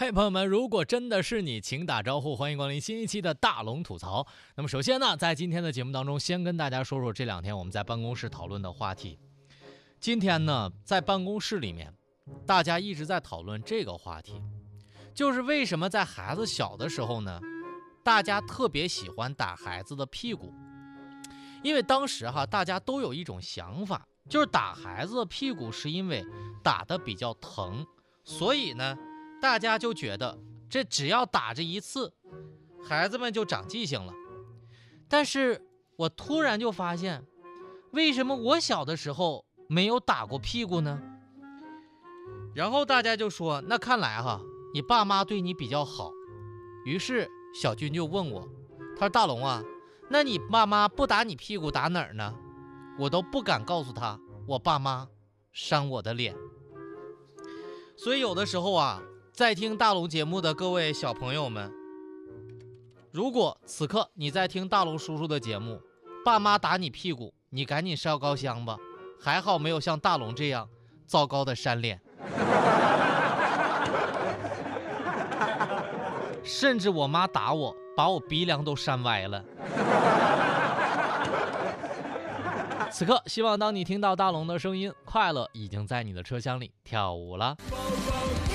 嘿，朋友们，如果真的是你，请打招呼，欢迎光临新一期的大龙吐槽。那么首先呢，在今天的节目当中，先跟大家说说这两天我们在办公室讨论的话题。今天呢，在办公室里面，大家一直在讨论这个话题，就是为什么在孩子小的时候呢，大家特别喜欢打孩子的屁股。因为当时大家都有一种想法，就是打孩子的屁股是因为打得比较疼，所以呢，大家就觉得这只要打这一次，孩子们就长记性了。但是我突然就发现，为什么我小的时候没有打过屁股呢？然后大家就说，那看来你爸妈对你比较好。于是小军就问我，他说大龙啊，那你爸妈不打你屁股打哪儿呢？我都不敢告诉他我爸妈扇我的脸。所以有的时候在听大龙节目的各位小朋友们，如果此刻你在听大龙叔叔的节目，爸妈打你屁股，你赶紧烧高香吧，还好没有像大龙这样糟糕的扇脸。甚至我妈打我，把我鼻梁都扇歪了。此刻希望当你听到大龙的声音，快乐已经在你的车厢里跳舞了。